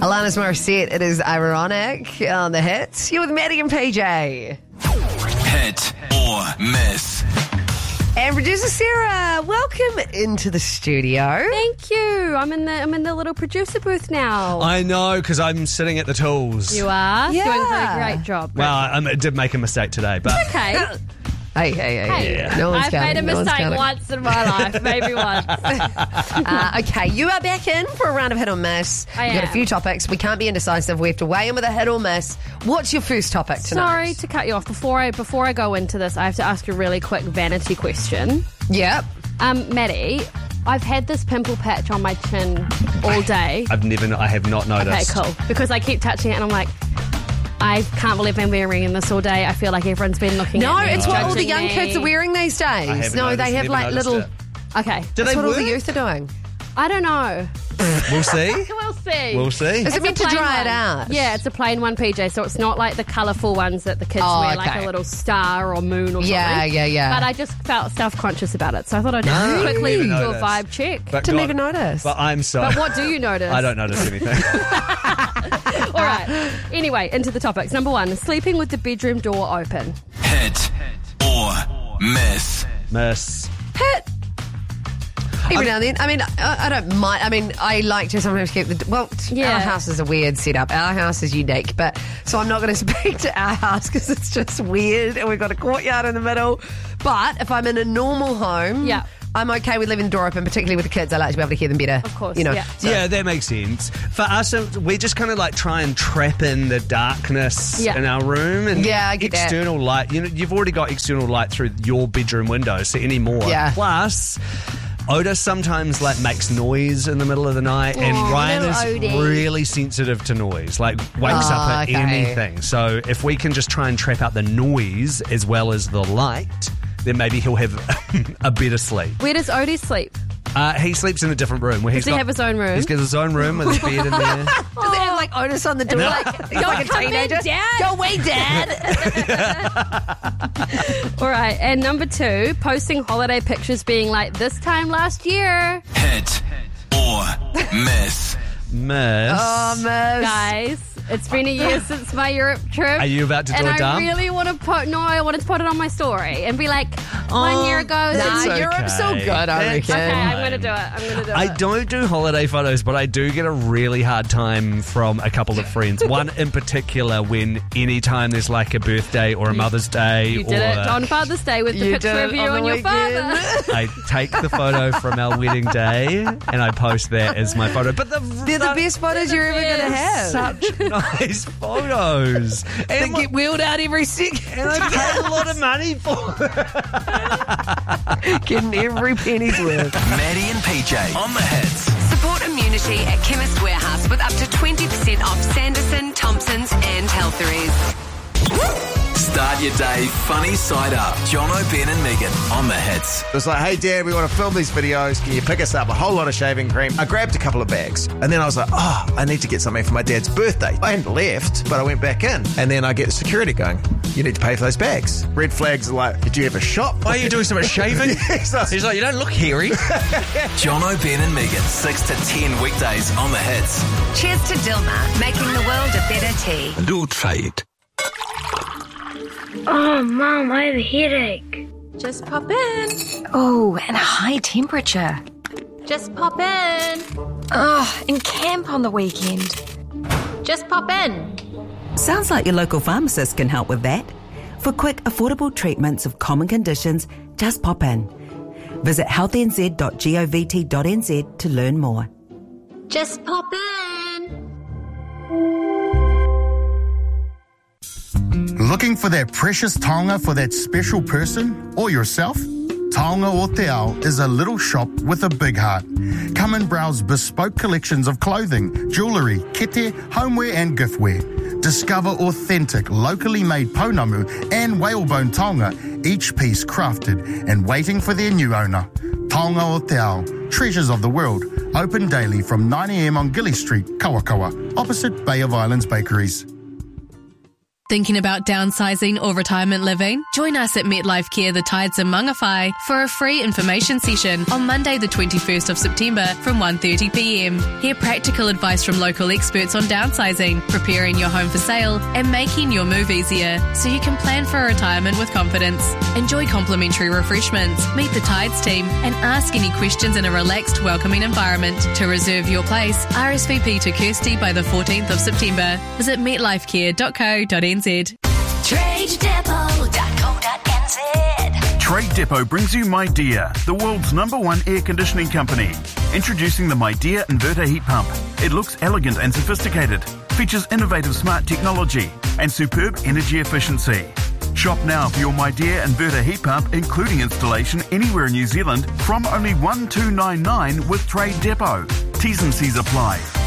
Alanis Morissette, it is ironic on the hits. You're with Maddie and PJ. Hit or miss. And producer Sarah, welcome into the studio. Thank you. I'm in the little producer booth now. I know, because I'm sitting at the tools. You are Yeah. doing a very great job. Well, I did make a mistake today, but Okay. Hey. No one's I've counting. made a No one's mistake counting. once in my life, maybe once. Okay, you are back in for a round of hit or miss. I We've got a am. few topics. We can't be indecisive. We have to weigh in with a hit or miss. What's your first topic tonight? Sorry to cut you off. Before I go into this, I have to ask you a really quick vanity question. Yep. Maddie, I've had this pimple patch on my chin all day. I have not Okay, noticed. cool. Because I keep touching it and I'm like, I can't believe I'm wearing this all day. I feel like everyone's been looking No, at me. it's what all the judging young me. kids are wearing these days. haven't No, noticed, they have never like noticed little. it. Okay. Do That's they what all the work? youth are doing. I don't know. We'll see. We'll see. We'll see. Is It's it meant a to plain dry one. it out? Yeah, it's a plain one, PJ, so it's not like the colourful ones that the kids Oh, wear, like okay. a little star or moon or something. Yeah. But I just felt self-conscious about it, so I thought I'd No, quickly didn't do a notice. vibe check. But Didn't God- even notice. But I'm sorry. But what do you notice? I don't notice anything. All right. Anyway, into the topics. Number 1, sleeping with the bedroom door open. Hit or miss. Miss. Hit. Every now and then. I mean, I don't mind. I mean, I like to sometimes keep the. Well, Yeah. our house is a weird setup. Our house is unique, but so I'm not going to speak to our house because it's just weird, and we've got a courtyard in the middle. But if I'm in a normal home, Yeah. I'm okay with leaving the door open, particularly with the kids. I like to be able to hear them better. Of course, you know. yeah. So- Yeah, that makes sense. For us, we just kind of like try and trap in the darkness Yeah. in our room and Yeah, I get that. external light. You know, you've already got external light through your bedroom window, so any more. Yeah. Plus, Oda sometimes like makes noise in the middle of the night, and Ryan little is Odie. really sensitive to noise. Like wakes up at okay. anything. So if we can just try and trap out the noise as well as the light, then maybe he'll have a better sleep. Where does Odie sleep? He sleeps in a different room. Where Does he have his own room? He's got his own room with his bed in there. Does it have like Otis on the door? Like, he's like a come in, teenager. Dad. Go away, Dad. All right. And number 2, posting holiday pictures being like, this time last year. Hit or miss. Miss. Oh, miss. Guys, it's been a year since my Europe trip. Are you about to do and a I dump? really want to I wanted to put it on my story and be like, 1 year ago. That's Nah, okay. Europe's so good, I That's reckon. Okay, I'm fine. going to do it. I'm going to do it. I don't do holiday photos, but I do get a really hard time from a couple of friends. One in particular, when any time there's like a birthday or a Mother's Day, You did it on Father's Day with the You picture did of it you on and the your father. weekend. I take the photo from our wedding day and I post that as my photo. But They're the best photos you're ever going to have. such nice photos, They and, get wheeled out every second. and I pay a lot of money for it. Getting every penny's worth. Maddie and PJ on the hits. Support immunity at Chemist Warehouse with up to 20% off Sanderson, Thompson's and Healtheries. Start your day funny side up. Jono, Ben and Megan on the hits. It was like, hey, Dad, we want to film these videos. Can you pick us up a whole lot of shaving cream? I grabbed a couple of bags. And then I was like, oh, I need to get something for my dad's birthday. I hadn't left, but I went back in. And then I get security going, you need to pay for those bags. Red flags are like, did you have a shop? Why are you doing so much shaving? He's like, He's like, you don't look hairy. Jono, Ben and Megan, 6 to 10 weekdays on the hits. Cheers to Dilmah, making the world a better tea. Do try it. Oh, Mom, I have a headache. Just pop in. Oh, and a high temperature. Just pop in. Oh, and camp on the weekend. Just pop in. Sounds like your local pharmacist can help with that. For quick, affordable treatments of common conditions, just pop in. Visit healthnz.govt.nz to learn more. Just pop in. Looking for that precious taonga for that special person or yourself? Taonga o Te Ao is a little shop with a big heart. Come and browse bespoke collections of clothing, jewellery, kete, homeware and giftware. Discover authentic, locally made pounamu and whalebone taonga, each piece crafted and waiting for their new owner. Taonga o Te Ao, treasures of the world, open daily from 9 a.m. on Gilly Street, Kawakawa, opposite Bay of Islands Bakeries. Thinking about downsizing or retirement living? Join us at MetLife Care The Tides in Mangawhai for a free information session on Monday the 21st of September from 1:30pm. Hear practical advice from local experts on downsizing, preparing your home for sale and making your move easier so you can plan for retirement with confidence. Enjoy complimentary refreshments, meet the Tides team and ask any questions in a relaxed, welcoming environment. To reserve your place, RSVP to Kirsty by the 14th of September. Visit metlifecare.co.nz. TradeDepot.co.nz. Trade Depot brings you MyDear, the world's #1 air conditioning company. Introducing the MyDear inverter heat pump. It looks elegant and sophisticated, features innovative smart technology and superb energy efficiency. Shop now for your MyDear inverter heat pump, including installation anywhere in New Zealand, from only $1,299 with Trade Depot. T's and C's apply.